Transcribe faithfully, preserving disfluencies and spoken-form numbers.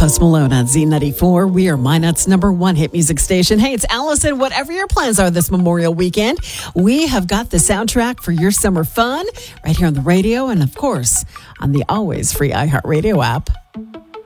Post Malone on Z ninety-four. We are Minot's number one hit music station. Hey, it's Allison. Whatever your plans are this Memorial weekend, we have got the soundtrack for your summer fun right here on the radio and, of course, on the always free iHeartRadio app.